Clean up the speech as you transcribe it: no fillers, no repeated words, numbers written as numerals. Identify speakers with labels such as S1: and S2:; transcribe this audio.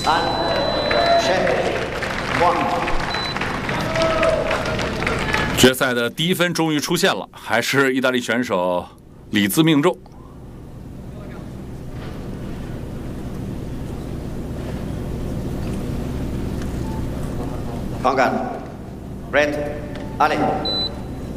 S1: 决赛的第一分终于出现了，还是意大利选手李兹命中。
S2: 放杆 ，Red，Ali。